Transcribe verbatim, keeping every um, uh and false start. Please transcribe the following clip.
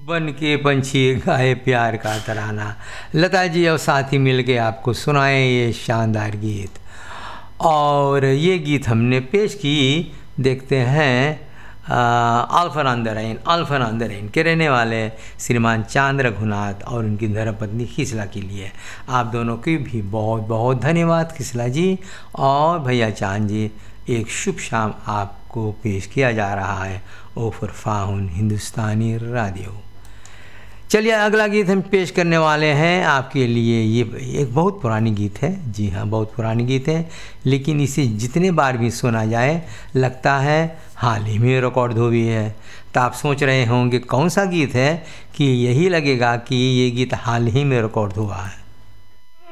बन के पंछी गाए प्यार का तराना। लता जी और साथी मिल के आपको सुनाए ये शानदार गीत, और ये गीत हमने पेश की। देखते हैं अल्फानंदरैन अल्फानंदरैन के रहने वाले श्रीमान चांद रघुनाथ और उनकी धर्मपत्नी खिसला के लिए। आप दोनों की भी बहुत बहुत धन्यवाद खिसला जी और भैया चांद जी। एक शुभ शाम आपको पेश किया जा रहा है ओफर फाउन हिंदुस्तानी रेडियो। चलिए अगला गीत हम पेश करने वाले हैं आपके लिए। ये एक बहुत पुरानी गीत है, जी हाँ बहुत पुरानी गीत है, लेकिन इसे जितने बार भी सुना जाए लगता है हाल ही में रिकॉर्ड हुई है। तो आप सोच रहे होंगे कौन सा गीत है, कि यही लगेगा कि ये गीत हाल ही में रिकॉर्ड हुआ है।